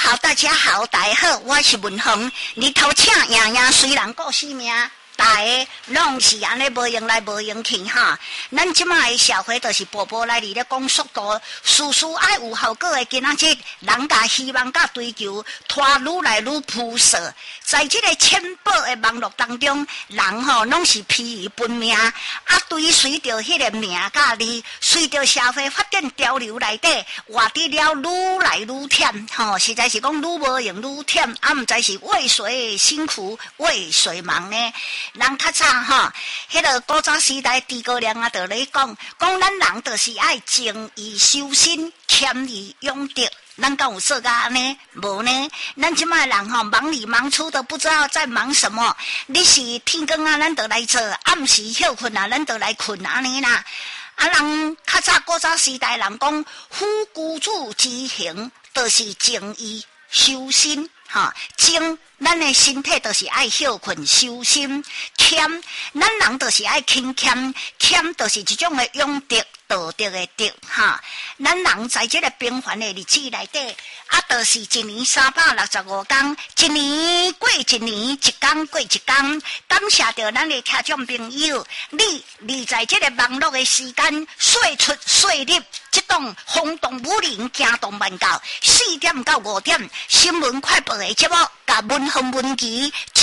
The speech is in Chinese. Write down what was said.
好，大家好，大家好，我是文宏。日头请爷爷虽然顾生命，大家拢是安尼无用来无用去哈。咱即卖社会就是步步来伫咧讲速度，事事爱有效果的。今仔日人家希望甲追求，拖愈来愈铺设。在即个浅薄的网络当中，人吼拢是疲于奔命，啊，随着迄个名甲利，随着社会发展潮流内底，活得了愈来愈忝吼，实在是讲愈无用愈忝，啊，毋知是为谁辛苦为谁忙呢？人较早吼，迄个古早时代诸葛亮啊，就咧讲咱人就是爱精于修身，谦于养德。咱敢有说甲安尼？无呢？咱即卖人吼忙里忙出都不知道在忙什么。你是天光啊，咱就来做；暗时休困啊，咱就来困安尼啦。啊，人较早古早时代人讲，夫君子之行，就是精于修身。哈，精，咱的身体就是爱休困修心；谦，咱人就是爱勤俭，谦就是一种的养德。道德的德哈，咱人在这个平凡的日子内底，啊，就是一年365天，一年过一年，一天过一天。感谢着咱的听众朋友，你在这个网络的时间，说出说入，这种轰动武林，惊动万教。4点到5点，新闻快报的节目，甲文宏文琪。